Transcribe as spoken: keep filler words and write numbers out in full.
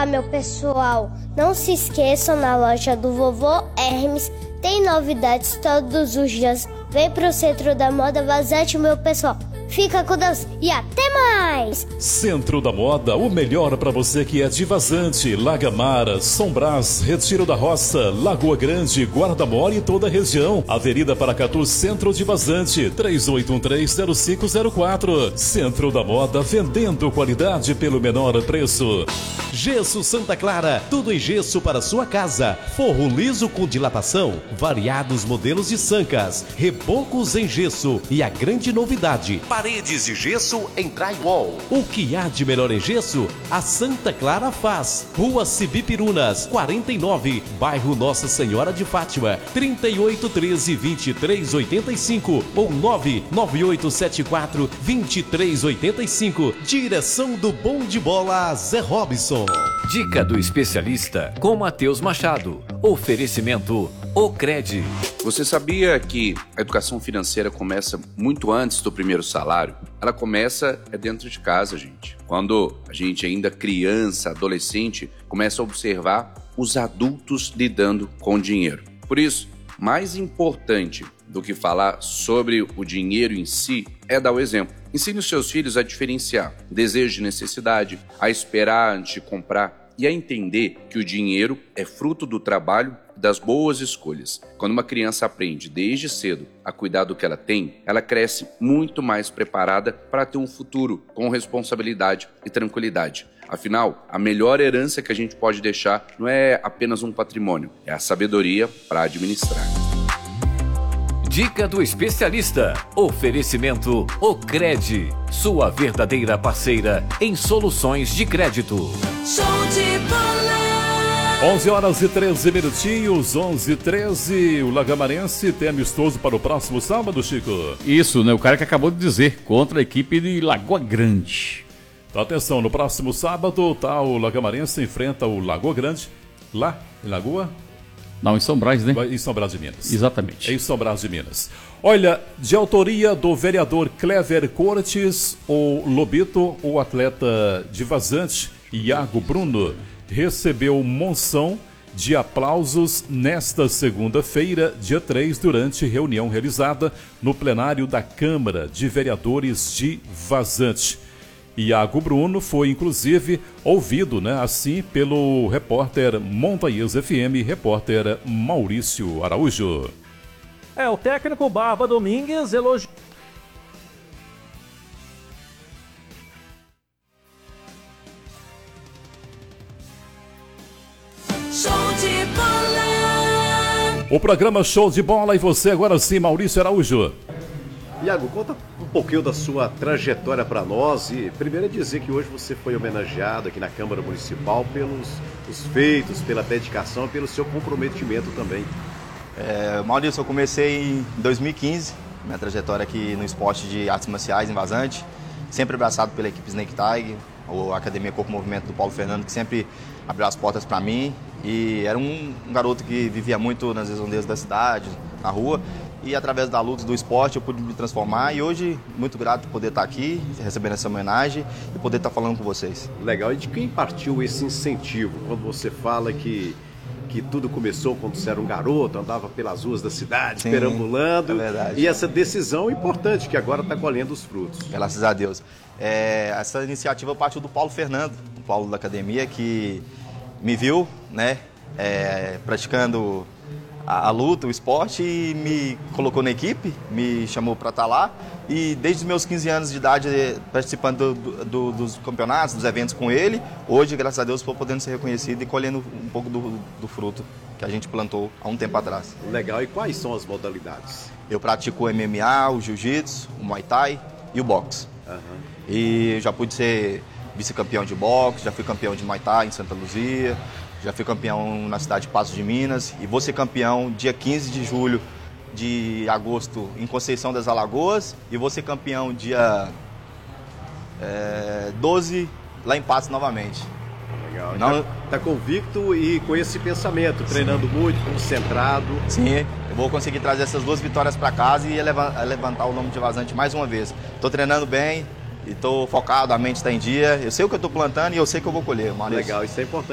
Olá, meu pessoal. Não se esqueçam, na loja do Vovô Hermes tem novidades todos os dias. Vem pro Centro da Moda Vazante, meu pessoal. Fica com Deus e até mais! Centro da Moda, o melhor para você que é de Vazante, Lagamara, São Brás, Retiro da Roça, Lagoa Grande, Guarda-Mora e toda a região. Avenida Paracatu, Centro de Vazante, três oito um três, zero cinco zero quatro. Centro da Moda, vendendo qualidade pelo menor preço. Gesso Santa Clara, tudo em gesso para sua casa. Forro liso com dilatação, variados modelos de sancas, rebocos em gesso e a grande novidade, paredes de gesso em drywall. O que há de melhor em gesso, a Santa Clara faz. Rua Cibipirunas, quarenta e nove, bairro Nossa Senhora de Fátima, trinta e oito, treze, vinte e três, oitenta e cinco ou nove nove oito sete quatro, vinte e três oitenta e cinco. Direção do Bom de Bola, Zé Robson. Dica do especialista com Matheus Machado. Oferecimento Ocred. Você sabia que a educação financeira começa muito antes do primeiro salário? Ela começa é dentro de casa, gente. Quando a gente ainda criança, adolescente, começa a observar os adultos lidando com o dinheiro. Por isso, mais importante do que falar sobre o dinheiro em si é dar o exemplo. Ensine os seus filhos a diferenciar desejo de necessidade, a esperar antes de comprar e a entender que o dinheiro é fruto do trabalho e das boas escolhas. Quando uma criança aprende desde cedo a cuidar do que ela tem, ela cresce muito mais preparada para ter um futuro com responsabilidade e tranquilidade. Afinal, a melhor herança que a gente pode deixar não é apenas um patrimônio, é a sabedoria para administrar. Dica do especialista. Oferecimento Ocred, sua verdadeira parceira em soluções de crédito. Show de bola! onze horas e treze minutinhos, onze e treze. O Lagamarense tem amistoso para o próximo sábado, Chico? Isso, né? O cara que acabou de dizer, contra a equipe de Lagoa Grande. Então, atenção, no próximo sábado, tá, o Lagamarense enfrenta o Lagoa Grande, lá em Lagoa... Não, em São Brás, né? Em São Brás de Minas. Exatamente. Em São Brás de Minas. Olha, de autoria do vereador Clever Cortes, o Lobito, o atleta de Vazante, Iago Bruno, recebeu monção de aplausos nesta segunda-feira, dia três, durante reunião realizada no plenário da Câmara de Vereadores de Vazante. Iago Bruno foi, inclusive, ouvido, né, assim, pelo repórter Montanhês F M, repórter Maurício Araújo. É, o técnico Barba Domingues elogiou. Show de bola! O programa Show de Bola e você agora sim, Maurício Araújo. Iago, conta um pouquinho da sua trajetória para nós e primeiro é dizer que hoje você foi homenageado aqui na Câmara Municipal pelos os feitos, pela dedicação e pelo seu comprometimento também. É, Maurício, eu comecei em dois mil e quinze, minha trajetória aqui no esporte de artes marciais em Vazante, sempre abraçado pela equipe Snake Tiger, a Academia Corpo Movimento do Paulo Fernando, que sempre abriu as portas para mim, e era um, um garoto que vivia muito nas redondezas da cidade, na rua, e através da luta do esporte eu pude me transformar e hoje muito grato por poder estar aqui, recebendo essa homenagem e poder estar falando com vocês. Legal, e de quem partiu esse incentivo? Quando você fala que, que tudo começou quando você era um garoto, andava pelas ruas da cidade, Sim, perambulando, é verdade. E essa decisão importante que agora está colhendo os frutos. Graças a Deus. É, essa iniciativa partiu do Paulo Fernando, o Paulo da academia, que me viu, né, é, praticando A, a luta, o esporte, e me colocou na equipe, me chamou para estar lá, e desde os meus quinze anos de idade participando do, do, dos campeonatos, dos eventos com ele, hoje, graças a Deus, estou podendo ser reconhecido e colhendo um pouco do, do fruto que a gente plantou há um tempo atrás. Legal, e quais são as modalidades? Eu pratico o M M A, o Jiu-Jitsu, o Muay Thai e o boxe. Uhum. E já pude ser vice-campeão de boxe, já fui campeão de Muay Thai em Santa Luzia, já fui campeão na cidade de Paços de Minas e vou ser campeão dia quinze de julho de agosto em Conceição das Alagoas e vou ser campeão dia é, doze lá em Paços novamente. Legal. Não... Tá, tá convicto e com esse pensamento, treinando Sim. muito, concentrado. Sim, eu vou conseguir trazer essas duas vitórias para casa e levantar o nome de Vazante mais uma vez. Estou treinando bem e estou focado, a mente está em dia. Eu sei o que eu estou plantando e eu sei que eu vou colher. Maurício. Legal, isso é importante.